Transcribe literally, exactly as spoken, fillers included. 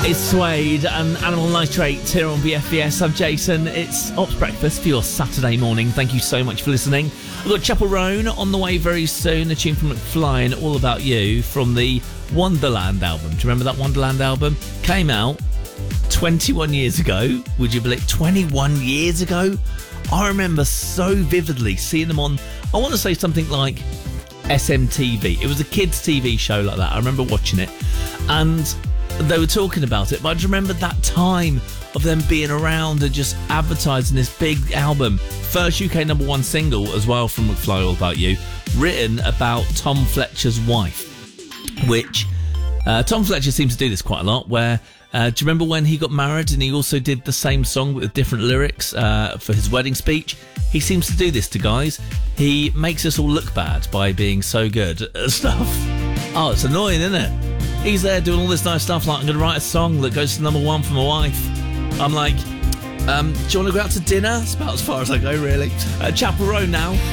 It's Suede and Animal Nitrate here on B F B S. I'm Jason. It's Ops Breakfast for your Saturday morning. Thank you so much for listening. I've got Chapel Roan on the way very soon. A tune from McFly and All About You from the Wonderland album. Do you remember that Wonderland album? Came out twenty-one years ago. Would you believe? twenty-one years ago? I remember so vividly seeing them on, I want to say something like S M T V. It was a kids' T V show like that. I remember watching it. And they were talking about it, but I just remember that time of them being around and just advertising this big album. First U K number one single as well from McFly, All About You, written about Tom Fletcher's wife, which uh, Tom Fletcher seems to do this quite a lot, where, uh, do you remember when he got married and he also did the same song with different lyrics uh, for his wedding speech? He seems to do this to guys. He makes us all look bad by being so good at stuff. Oh, it's annoying, isn't it? He's there doing all this nice stuff, like, I'm going to write a song that goes to number one for my wife. I'm like, um, do you want to go out to dinner? It's about as far as I go, really. Uh, Chapel Roan now.